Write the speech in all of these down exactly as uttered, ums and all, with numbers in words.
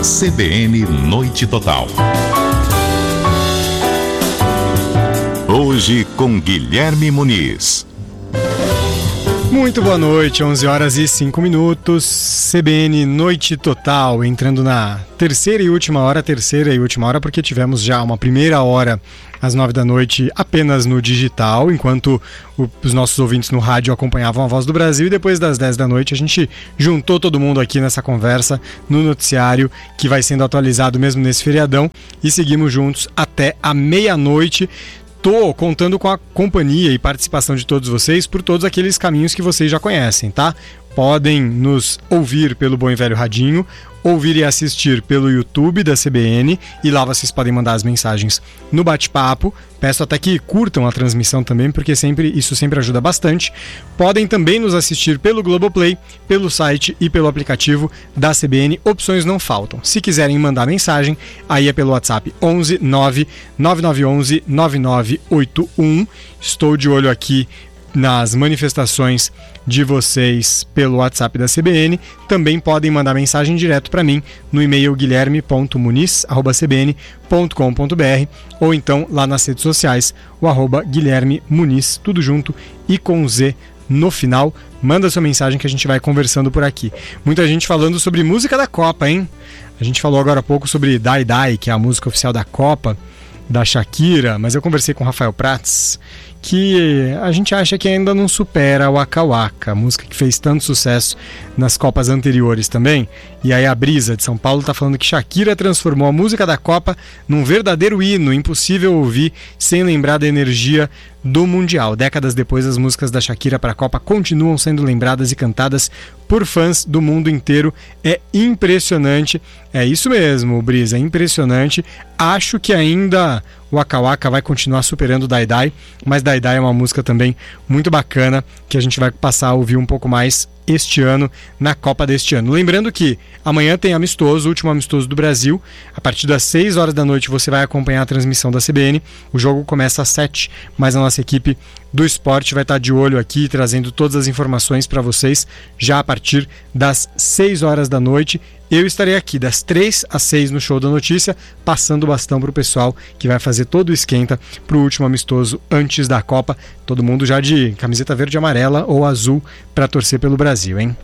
C B N Noite Total. Hoje com Guilherme Muniz. Muito boa noite, onze horas e cinco minutos, C B N Noite Total, entrando na terceira e última hora, terceira e última hora, porque tivemos já uma primeira hora às nove da noite apenas no digital, enquanto o, os nossos ouvintes no rádio acompanhavam a Voz do Brasil, e depois das dez da noite a gente juntou todo mundo aqui nessa conversa, no noticiário, que vai sendo atualizado mesmo nesse feriadão, e seguimos juntos até a meia-noite. Tô contando com a companhia e participação de todos vocês por todos aqueles caminhos que vocês já conhecem, tá? Podem nos ouvir pelo Bom e Velho Radinho, ouvir e assistir pelo YouTube da C B N, e lá vocês podem mandar as mensagens no bate-papo. Peço até que curtam a transmissão também, porque sempre, isso sempre ajuda bastante. Podem também nos assistir pelo Globoplay, pelo site e pelo aplicativo da C B N. Opções não faltam. Se quiserem mandar mensagem, aí é pelo WhatsApp onze nove nove nove um um nove nove oito um. Estou de olho aqui nas manifestações de vocês pelo WhatsApp da C B N. Também podem mandar mensagem direto para mim no e-mail guilherme ponto muniz arroba c b n ponto com ponto b r, ou então lá nas redes sociais, o arroba Guilherme Muniz, tudo junto e com Z no final. Manda sua mensagem que a gente vai conversando por aqui. Muita gente falando sobre música da Copa, hein? A gente falou agora há pouco sobre Dai Dai, que é a música oficial da Copa, da Shakira, mas eu conversei com o Rafael Prats, que a gente acha que ainda não supera o Waka Waka, a música que fez tanto sucesso nas Copas anteriores também. E aí a Brisa de São Paulo está falando que Shakira transformou a música da Copa num verdadeiro hino, impossível ouvir sem lembrar da energia do Mundial. Décadas depois, as músicas da Shakira para a Copa continuam sendo lembradas e cantadas por fãs do mundo inteiro. É impressionante. É isso mesmo, Brisa, é impressionante. Acho que ainda o Waka Waka vai continuar superando Dai Dai, mas Dai Dai é uma música também muito bacana, que a gente vai passar a ouvir um pouco mais este ano, na Copa deste ano. Lembrando que amanhã tem amistoso, o último amistoso do Brasil. A partir das seis horas da noite você vai acompanhar a transmissão da C B N. O jogo começa às sete, mas a nossa equipe do esporte vai estar de olho aqui, trazendo todas as informações para vocês já a partir das seis horas da noite. Eu estarei aqui das três às seis no Show da Notícia, passando o bastão para o pessoal que vai fazer todo o esquenta para o último amistoso antes da Copa. Todo mundo já de camiseta verde e amarela ou azul para torcer pelo Brasil, hein?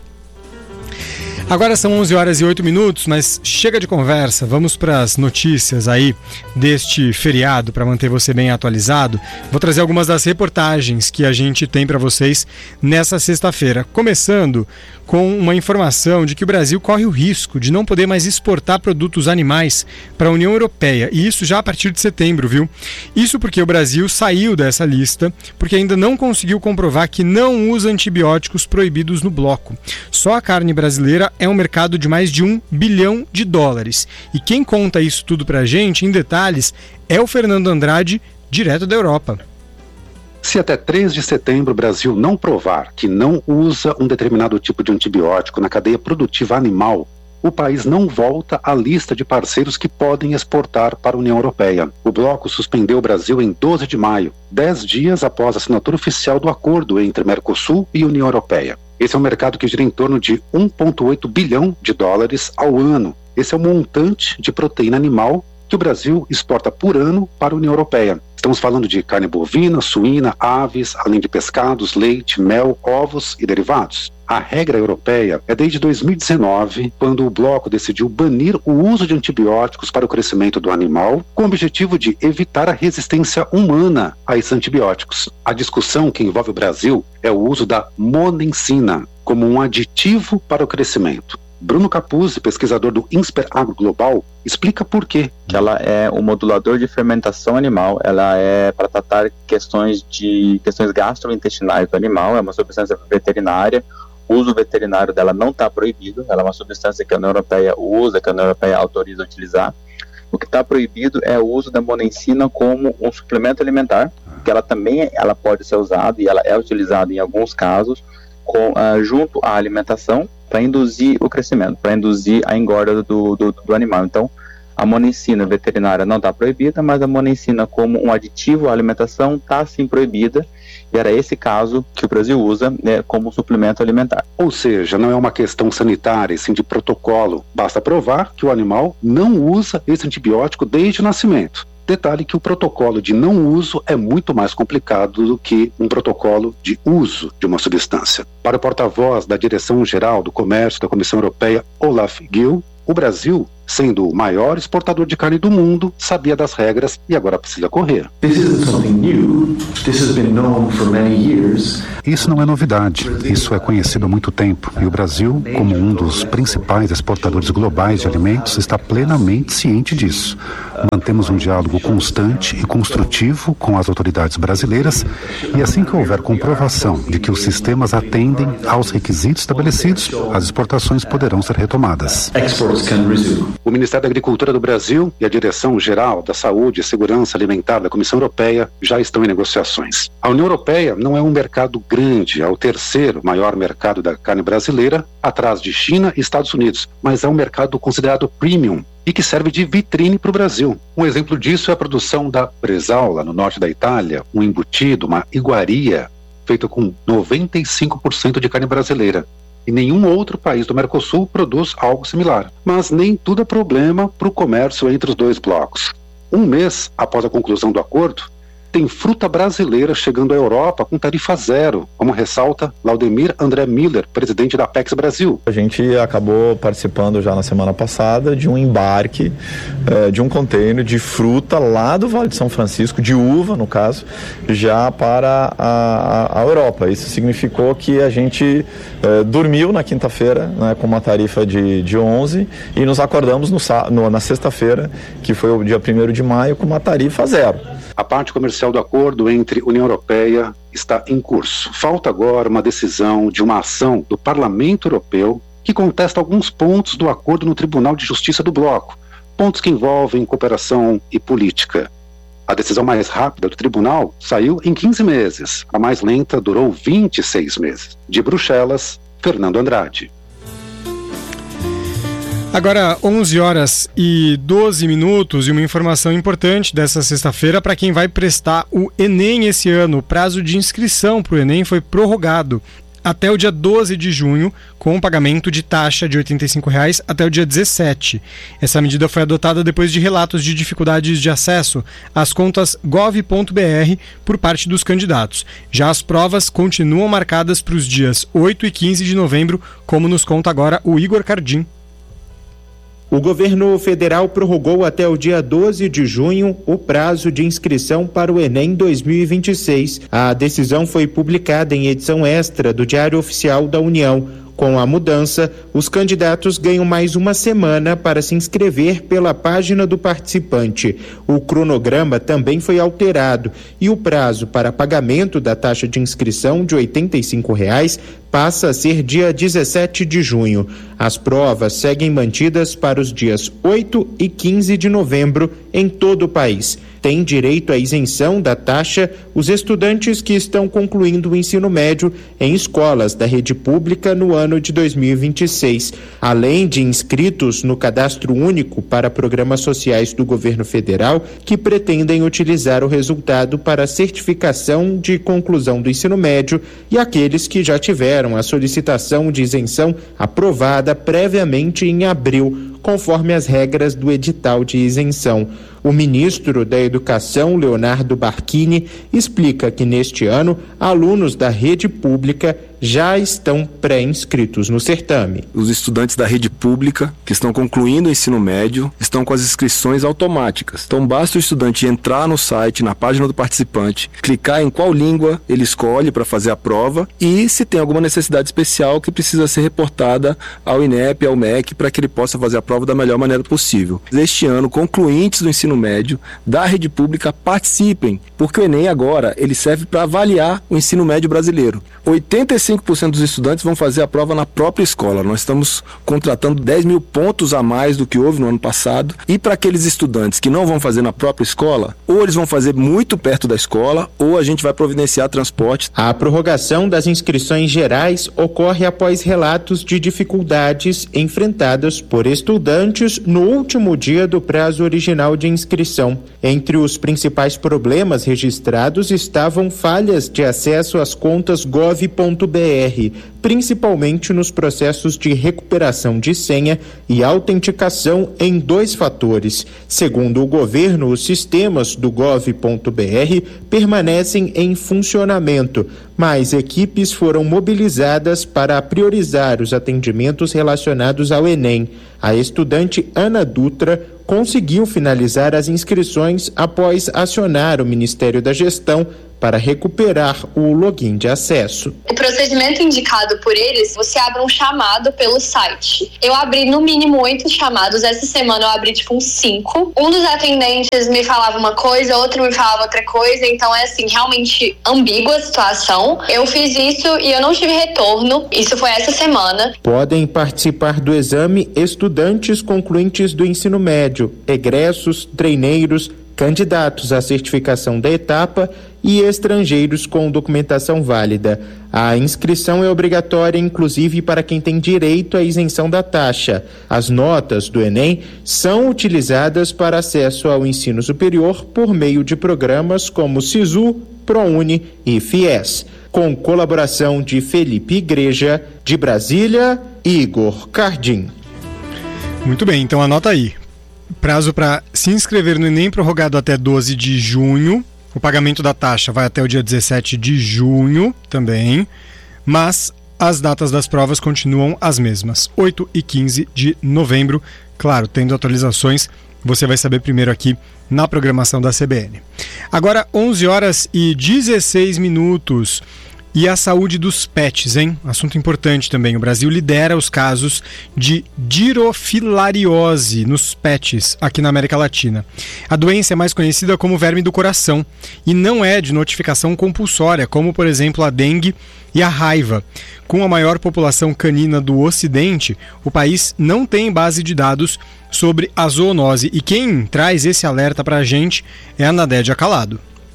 Agora são onze horas e oito minutos, mas chega de conversa, vamos para as notícias aí deste feriado para manter você bem atualizado. Vou trazer algumas das reportagens que a gente tem para vocês nessa sexta-feira, começando com uma informação de que o Brasil corre o risco de não poder mais exportar produtos animais para a União Europeia, e isso já a partir de setembro, viu? Isso porque o Brasil saiu dessa lista, porque ainda não conseguiu comprovar que não usa antibióticos proibidos no bloco. Só a carne brasileira é um mercado de mais de um bilhão de dólares. E quem conta isso tudo pra gente, em detalhes, é o Fernando Andrade, direto da Europa. Se até três de setembro o Brasil não provar que não usa um determinado tipo de antibiótico na cadeia produtiva animal, o país não volta à lista de parceiros que podem exportar para a União Europeia. O bloco suspendeu o Brasil em doze de maio, dez dias após a assinatura oficial do acordo entre Mercosul e União Europeia. Esse é um mercado que gira em torno de um vírgula oito bilhão de dólares ao ano. Esse é o montante de proteína animal que o Brasil exporta por ano para a União Europeia. Estamos falando de carne bovina, suína, aves, além de pescados, leite, mel, ovos e derivados. A regra europeia é desde dois mil e dezenove, quando o bloco decidiu banir o uso de antibióticos para o crescimento do animal, com o objetivo de evitar a resistência humana a esses antibióticos. A discussão que envolve o Brasil é o uso da monensina como um aditivo para o crescimento. Bruno Capuzzi, pesquisador do INSPER Agro Global, explica por quê. Ela é um modulador de fermentação animal, ela é para tratar questões de questões gastrointestinais do animal, é uma substância veterinária. O uso veterinário dela não está proibido, ela é uma substância que a União Europeia usa, que a União Europeia autoriza a utilizar. O que está proibido é o uso da monensina como um suplemento alimentar, que ela também ela pode ser usada e ela é utilizada em alguns casos com, uh, junto à alimentação, para induzir o crescimento, para induzir a engorda do, do, do animal. Então, A monencina veterinária não está proibida, mas a monencina como um aditivo à alimentação está sim proibida, e era esse caso que o Brasil usa, né, como suplemento alimentar. Ou seja, não é uma questão sanitária, sim de protocolo. Basta provar que o animal não usa esse antibiótico desde o nascimento. Detalhe que o protocolo de não uso é muito mais complicado do que um protocolo de uso de uma substância. Para o porta-voz da Direção-Geral do Comércio da Comissão Europeia, Olaf Gill, o Brasil, sendo o maior exportador de carne do mundo, sabia das regras e agora precisa correr. Isso não é novidade, isso é conhecido há muito tempo, e o Brasil, como um dos principais exportadores globais de alimentos, está plenamente ciente disso. Mantemos um diálogo constante e construtivo com as autoridades brasileiras, e assim que houver comprovação de que os sistemas atendem aos requisitos estabelecidos, as exportações poderão ser retomadas. O Ministério da Agricultura do Brasil e a Direção-Geral da Saúde e Segurança Alimentar da Comissão Europeia já estão em negociações. A União Europeia não é um mercado grande, é o terceiro maior mercado da carne brasileira, atrás de China e Estados Unidos, mas é um mercado considerado premium e que serve de vitrine para o Brasil. Um exemplo disso é a produção da Bresaola, no norte da Itália, um embutido, uma iguaria, feita com noventa e cinco por cento de carne brasileira. E nenhum outro país do Mercosul produz algo similar. Mas nem tudo é problema para o comércio entre os dois blocos. Um mês após a conclusão do acordo, tem fruta brasileira chegando à Europa com tarifa zero, como ressalta Laudemir André Miller, presidente da Apex Brasil. A gente acabou participando já na semana passada de um embarque eh, de um container de fruta lá do Vale de São Francisco, de uva no caso, já para a, a, a Europa. Isso significou que a gente eh, dormiu na quinta-feira, né, com uma tarifa de, de onze e nos acordamos no, no, na sexta-feira, que foi o dia primeiro de maio, com uma tarifa zero. A parte comercial do acordo entre União Europeia está em curso. Falta agora uma decisão de uma ação do Parlamento Europeu que contesta alguns pontos do acordo no Tribunal de Justiça do Bloco, pontos que envolvem cooperação e política. A decisão mais rápida do tribunal saiu em quinze meses, a mais lenta durou vinte e seis meses. De Bruxelas, Fernando Andrade. Agora, onze horas e doze minutos, e uma informação importante dessa sexta-feira para quem vai prestar o Enem esse ano. O prazo de inscrição para o Enem foi prorrogado até o dia doze de junho, com o pagamento de taxa de oitenta e cinco reais até o dia dezessete. Essa medida foi adotada depois de relatos de dificuldades de acesso às contas gov ponto br por parte dos candidatos. Já as provas continuam marcadas para os dias oito e quinze de novembro, como nos conta agora o Igor Cardim. O governo federal prorrogou até o dia doze de junho o prazo de inscrição para o Enem dois mil e vinte e seis. A decisão foi publicada em edição extra do Diário Oficial da União. Com a mudança, os candidatos ganham mais uma semana para se inscrever pela página do participante. O cronograma também foi alterado e o prazo para pagamento da taxa de inscrição de oitenta e cinco reais passa a ser dia dezessete de junho. As provas seguem mantidas para os dias oito e quinze de novembro em todo o país. Tem direito à isenção da taxa os estudantes que estão concluindo o ensino médio em escolas da rede pública no ano de dois mil e vinte e seis, além de inscritos no Cadastro Único para programas sociais do governo federal que pretendem utilizar o resultado para a certificação de conclusão do ensino médio e aqueles que já tiveram a solicitação de isenção aprovada previamente em abril, conforme as regras do edital de isenção. O ministro da Educação, Leonardo Barquini, explica que neste ano, alunos da rede pública já estão pré-inscritos no certame. Os estudantes da rede pública que estão concluindo o ensino médio estão com as inscrições automáticas. Então basta o estudante entrar no site, na página do participante, clicar em qual língua ele escolhe para fazer a prova e se tem alguma necessidade especial que precisa ser reportada ao INEP, ao M E C, para que ele possa fazer a prova da melhor maneira possível. Este ano, concluintes do ensino médio da rede pública participem, porque o Enem agora ele serve para avaliar o ensino médio brasileiro. oitenta e cinco por cento dos estudantes vão fazer a prova na própria escola. Nós estamos contratando dez mil pontos a mais do que houve no ano passado. E para aqueles estudantes que não vão fazer na própria escola, ou eles vão fazer muito perto da escola, ou a gente vai providenciar transporte. A prorrogação das inscrições gerais ocorre após relatos de dificuldades enfrentadas por estudantes no último dia do prazo original de inscrição. Entre os principais problemas registrados estavam falhas de acesso às contas gov ponto br, principalmente nos processos de recuperação de senha e autenticação em dois fatores. Segundo o governo, os sistemas do gov ponto br permanecem em funcionamento, mas equipes foram mobilizadas para priorizar os atendimentos relacionados ao Enem. A estudante Ana Dutra conseguiu finalizar as inscrições após acionar o Ministério da Gestão para recuperar o login de acesso. O procedimento indicado por eles, você abre um chamado pelo site. Eu abri no mínimo oito chamados, essa semana eu abri tipo uns cinco. Um dos atendentes me falava uma coisa, outro me falava outra coisa, então é assim, realmente ambígua a situação. Eu fiz isso e eu não tive retorno, isso foi essa semana. Podem participar do exame estudantes concluintes do ensino médio, egressos, treineiros, candidatos à certificação da etapa e estrangeiros com documentação válida. A inscrição é obrigatória, inclusive, para quem tem direito à isenção da taxa. As notas do Enem são utilizadas para acesso ao ensino superior por meio de programas como SISU, ProUni e FIES. Com colaboração de Felipe Igreja, de Brasília, Igor Cardim. Muito bem, então anota aí. Prazo para se inscrever no Enem prorrogado até doze de junho. O pagamento da taxa vai até o dia dezessete de junho também, mas as datas das provas continuam as mesmas, oito e quinze de novembro. Claro, tendo atualizações, você vai saber primeiro aqui na programação da C B N. Agora, onze horas e dezesseis minutos. E a saúde dos pets, hein? Assunto importante também. O Brasil lidera os casos de dirofilariose nos pets aqui na América Latina. A doença é mais conhecida como verme do coração e não é de notificação compulsória, como, por exemplo, a dengue e a raiva. Com a maior população canina do Ocidente, o país não tem base de dados sobre a zoonose. E quem traz esse alerta para a gente é a Nadédia Calado.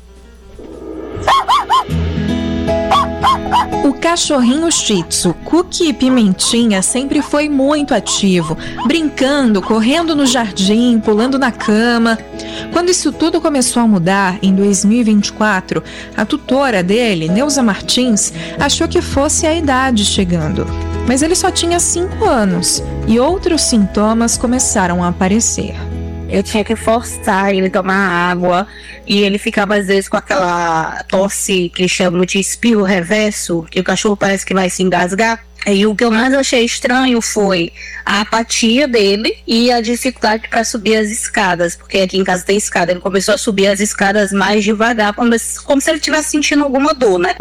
O cachorrinho Shih Tzu, Cookie Pimentinha, sempre foi muito ativo, brincando, correndo no jardim, pulando na cama. Quando isso tudo começou a mudar, em dois mil e vinte e quatro, a tutora dele, Neuza Martins, achou que fosse a idade chegando. Mas ele só tinha cinco anos e outros sintomas começaram a aparecer. Eu tinha que forçar ele a tomar água e ele ficava às vezes com aquela tosse que chamam de espirro reverso, que o cachorro parece que vai se engasgar. E o que eu mais achei estranho foi a apatia dele e a dificuldade para subir as escadas, porque aqui em casa tem escada. Ele começou a subir as escadas mais devagar, como, como se ele estivesse sentindo alguma dor, né?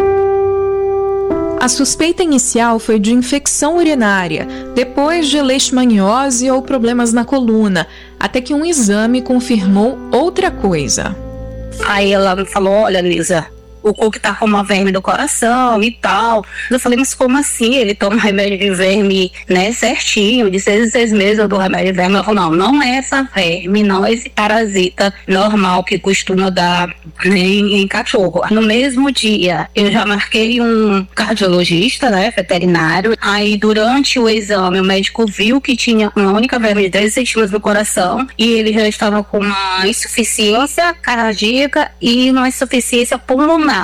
A suspeita inicial foi de infecção urinária, depois de leishmaniose ou problemas na coluna, até que um exame confirmou outra coisa. Aí ela me falou, olha, Lisa, o Cook tá com uma verme do coração e tal. Eu falei, mas como assim? Ele toma remédio de verme, né, certinho, de seis em seis meses eu dou remédio de verme. Ela falou, não, não é essa verme, não é esse parasita normal que costuma dar, né, em, em cachorro. No mesmo dia, eu já marquei um cardiologista, né, veterinário. Aí, durante o exame, o médico viu que tinha uma única verme de três centímetros no coração e ele já estava com uma insuficiência cardíaca e uma insuficiência pulmonar.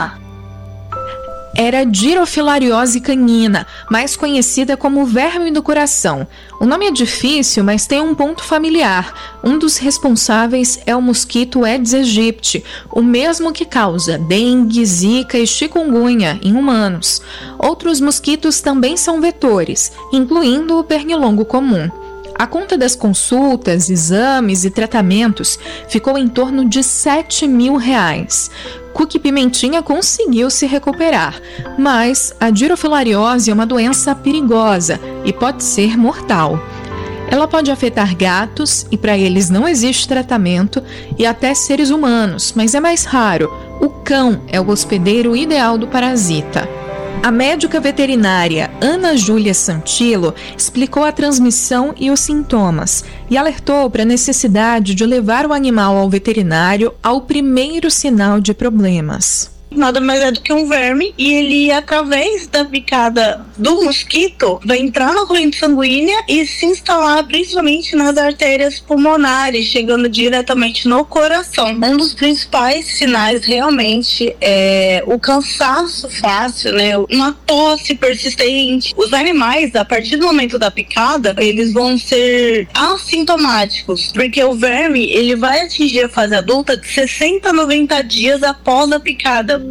Era dirofilariose canina, mais conhecida como verme do coração. O nome é difícil, mas tem um ponto familiar. Um dos responsáveis é o mosquito Aedes aegypti, o mesmo que causa dengue, zika e chikungunya em humanos. Outros mosquitos também são vetores, incluindo o pernilongo comum. A conta das consultas, exames e tratamentos ficou em torno de sete mil reais. Cookie Pimentinha conseguiu se recuperar, mas a dirofilariose é uma doença perigosa e pode ser mortal. Ela pode afetar gatos e para eles não existe tratamento e até seres humanos, mas é mais raro. O cão é o hospedeiro ideal do parasita. A médica veterinária Ana Júlia Santillo explicou a transmissão e os sintomas e alertou para a necessidade de levar o animal ao veterinário ao primeiro sinal de problemas. Nada mais é do que um verme e ele, através da picada do mosquito, vai entrar na corrente sanguínea e se instalar principalmente nas artérias pulmonares, chegando diretamente no coração. Um dos principais sinais realmente é o cansaço fácil, né? Uma tosse persistente. Os animais, a partir do momento da picada, eles vão ser assintomáticos, porque o verme ele vai atingir a fase adulta de sessenta a noventa dias após a picada.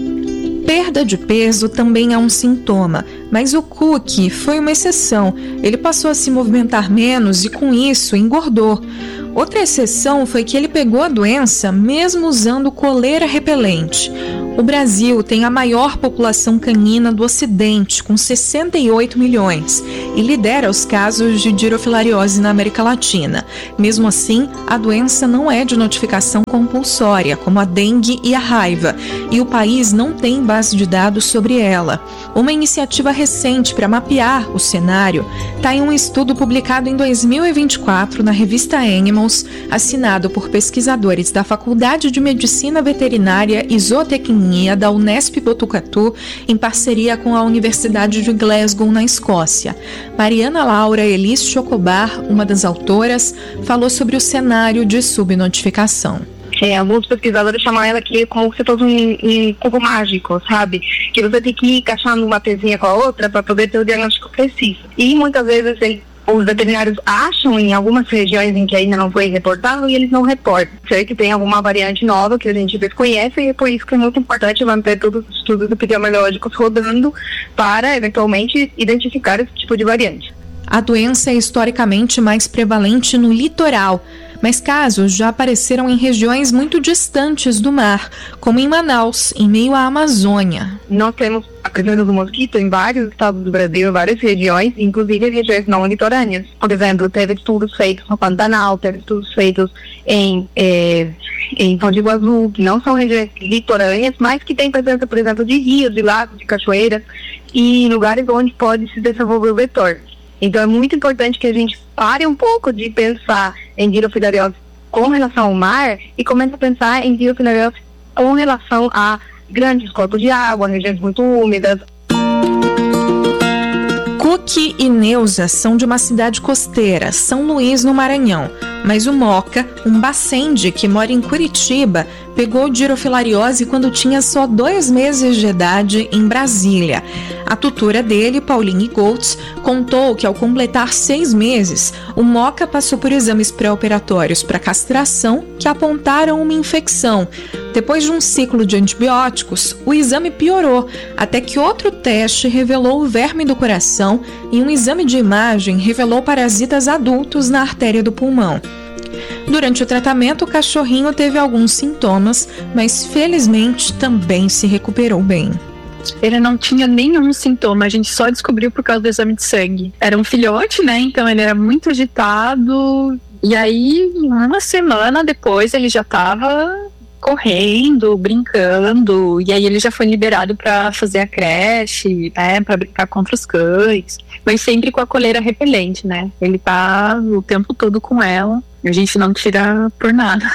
Perda de peso também é um sintoma, mas o Cookie foi uma exceção. Ele passou a se movimentar menos e, com isso, engordou. Outra exceção foi que ele pegou a doença mesmo usando coleira repelente. O Brasil tem a maior população canina do Ocidente, com sessenta e oito milhões, e lidera os casos de dirofilariose na América Latina. Mesmo assim, a doença não é de notificação compulsória, como a dengue e a raiva, e o país não tem base de dados sobre ela. Uma iniciativa recente para mapear o cenário está em um estudo publicado em dois mil e vinte e quatro na revista Animals, assinado por pesquisadores da Faculdade de Medicina Veterinária e Zootecnia da Unesp Botucatu, em parceria com a Universidade de Glasgow, na Escócia. Mariana Laura Elis Chocobar, uma das autoras, falou sobre o cenário de subnotificação. É, alguns pesquisadores chamam ela aqui como se fosse um, um cubo mágico, sabe? Que você tem que ir encaixando uma pezinha com a outra para poder ter o diagnóstico preciso. E muitas vezes ele os veterinários acham em algumas regiões em que ainda não foi reportado e eles não reportam. Sei que tem alguma variante nova que a gente desconhece e é por isso que é muito importante manter todos os estudos epidemiológicos rodando para, eventualmente, identificar esse tipo de variante. A doença é historicamente mais prevalente no litoral, mas casos já apareceram em regiões muito distantes do mar, como em Manaus, em meio à Amazônia. Nós temos a presença do mosquito em vários estados do Brasil, em várias regiões, inclusive regiões não litorâneas. Por exemplo, teve estudos feitos no Pantanal, teve estudos feitos em, é, em Foz do Iguaçu, que não são regiões litorâneas, mas que têm presença, por exemplo, de rios, de lagos, de cachoeiras, e lugares onde pode se desenvolver o vetor. Então é muito importante que a gente pare um pouco de pensar em dirofilariose com relação ao mar e comece a pensar em dirofilariose com relação a grandes corpos de água, regiões muito úmidas. Cookie e Neuza são de uma cidade costeira, São Luís, no Maranhão. Mas o Moca, um bacende que mora em Curitiba, pegou dirofilariose quando tinha só dois meses de idade em Brasília. A tutora dele, Pauline Goltz, contou que ao completar seis meses, o Moca passou por exames pré-operatórios para castração que apontaram uma infecção. Depois de um ciclo de antibióticos, o exame piorou, até que outro teste revelou o verme do coração e um exame de imagem revelou parasitas adultos na artéria do pulmão. Durante o tratamento, o cachorrinho teve alguns sintomas, mas felizmente também se recuperou bem. Ele não tinha nenhum sintoma, a gente só descobriu por causa do exame de sangue. Era um filhote, né? Então ele era muito agitado. E aí, uma semana depois, ele já estava correndo, brincando. E aí ele já foi liberado para fazer a creche, né? Para brincar contra os cães. Mas sempre com a coleira repelente, né? Ele tá o tempo todo com ela. A gente não tira por nada.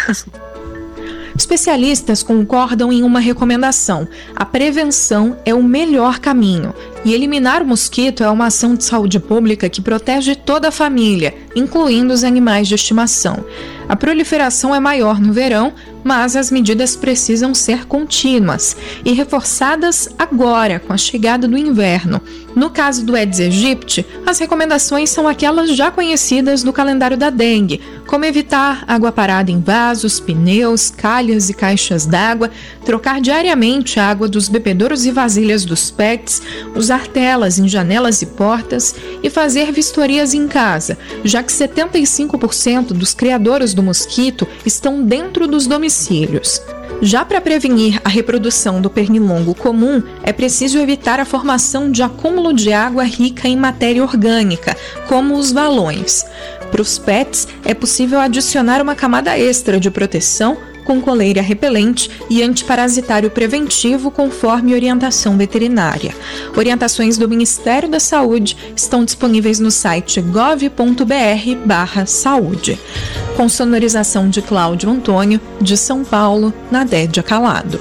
Especialistas concordam em uma recomendação: a prevenção é o melhor caminho. E eliminar o mosquito é uma ação de saúde pública que protege toda a família, incluindo os animais de estimação. A proliferação é maior no verão, mas as medidas precisam ser contínuas e reforçadas agora, com a chegada do inverno. No caso do Aedes aegypti, as recomendações são aquelas já conhecidas do calendário da dengue, como evitar água parada em vasos, pneus, calhas e caixas d'água, trocar diariamente a água dos bebedouros e vasilhas dos pets, usar telas em janelas e portas e fazer vistorias em casa, já que setenta e cinco por cento dos criadores do mosquito estão dentro dos domicílios. Já para prevenir a reprodução do pernilongo comum, é preciso evitar a formação de acúmulo de água rica em matéria orgânica, como os valões. Para os pets, é possível adicionar uma camada extra de proteção com coleira repelente e antiparasitário preventivo conforme orientação veterinária. Orientações do Ministério da Saúde estão disponíveis no site gov ponto br barra saúde. Com sonorização de Cláudio Antônio, de São Paulo, Nadédia Calado.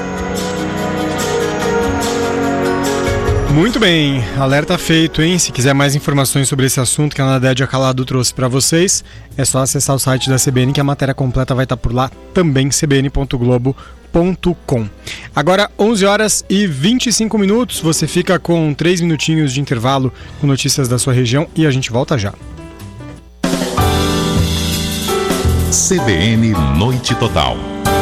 Muito bem, alerta feito, hein? Se quiser mais informações sobre esse assunto que a Nadédia Calado trouxe para vocês, é só acessar o site da C B N que a matéria completa vai estar por lá também, c b n ponto globo ponto com. Agora, onze horas e vinte e cinco minutos, você fica com três minutinhos de intervalo com notícias da sua região e a gente volta já. C B N Noite Total.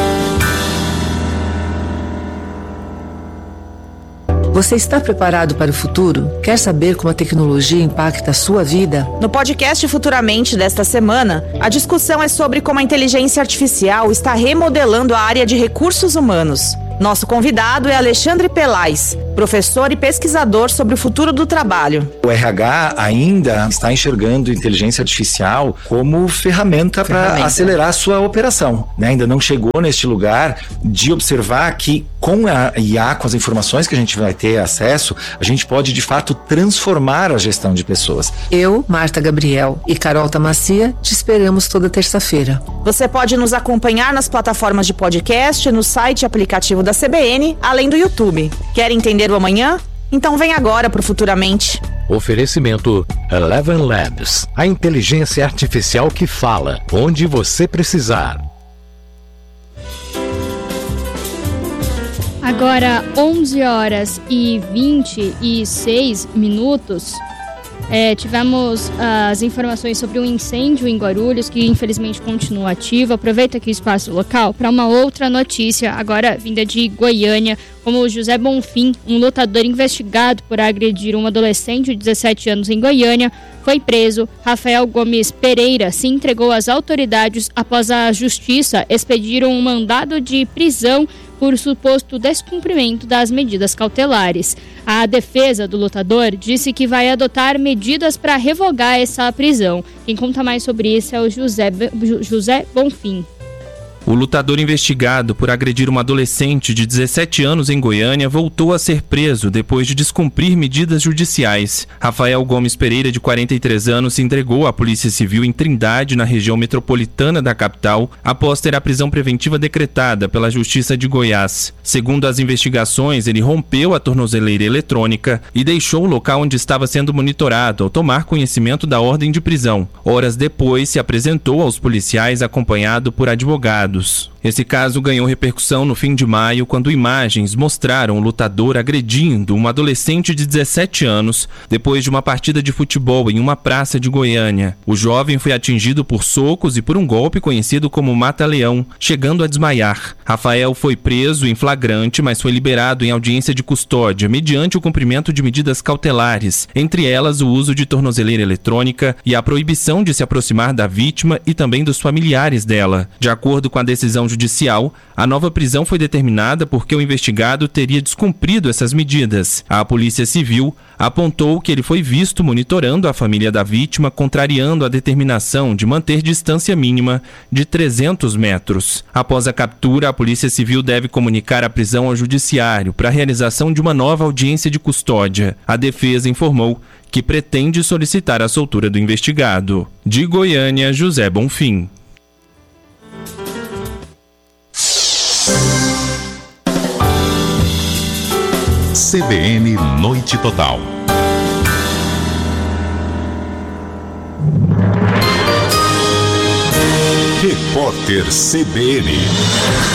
Você está preparado para o futuro? Quer saber como a tecnologia impacta a sua vida? No podcast Futuramente desta semana, a discussão é sobre como a inteligência artificial está remodelando a área de recursos humanos. Nosso convidado é Alexandre Pelais, professor e pesquisador sobre o futuro do trabalho. O R H ainda está enxergando inteligência artificial como ferramenta para acelerar a sua operação, né? Ainda não chegou neste lugar de observar que com a I A, com as informações que a gente vai ter acesso, a gente pode de fato transformar a gestão de pessoas. Eu, Marta Gabriel e Carol Tamacia te esperamos toda terça-feira. Você pode nos acompanhar nas plataformas de podcast, no site e aplicativo da C B N, além do YouTube. Quer entender o amanhã? Então vem agora pro Futuramente. Oferecimento Eleven Labs, a inteligência artificial que fala onde você precisar. Agora onze horas e vinte e seis minutos. É, tivemos as informações sobre um incêndio em Guarulhos, que infelizmente continua ativo. Aproveito aqui o espaço local para uma outra notícia, agora vinda de Goiânia, como o José Bonfim, um lutador investigado por agredir um adolescente de dezessete anos em Goiânia, foi preso. Rafael Gomes Pereira se entregou às autoridades após a justiça expedir um mandado de prisão por suposto descumprimento das medidas cautelares. A defesa do lutador disse que vai adotar medidas para revogar essa prisão. Quem conta mais sobre isso é o José, José Bonfim. O lutador investigado por agredir uma adolescente de dezessete anos em Goiânia voltou a ser preso depois de descumprir medidas judiciais. Rafael Gomes Pereira, de quarenta e três anos, se entregou à Polícia Civil em Trindade, na região metropolitana da capital, após ter a prisão preventiva decretada pela Justiça de Goiás. Segundo as investigações, ele rompeu a tornozeleira eletrônica e deixou o local onde estava sendo monitorado ao tomar conhecimento da ordem de prisão. Horas depois, se apresentou aos policiais acompanhado por advogados. Esse caso ganhou repercussão no fim de maio, quando imagens mostraram o lutador agredindo um adolescente de dezessete anos depois de uma partida de futebol em uma praça de Goiânia. O jovem foi atingido por socos e por um golpe conhecido como mata-leão, chegando a desmaiar. Rafael foi preso em flagrante, mas foi liberado em audiência de custódia, mediante o cumprimento de medidas cautelares, entre elas o uso de tornozeleira eletrônica e a proibição de se aproximar da vítima e também dos familiares dela. De acordo com a decisão judicial, a nova prisão foi determinada porque o investigado teria descumprido essas medidas. A Polícia Civil apontou que ele foi visto monitorando a família da vítima, contrariando a determinação de manter distância mínima de trezentos metros. Após a captura, a Polícia Civil deve comunicar a prisão ao Judiciário para a realização de uma nova audiência de custódia. A defesa informou que pretende solicitar a soltura do investigado. De Goiânia, José Bonfim. C B N Noite Total. Repórter C B N.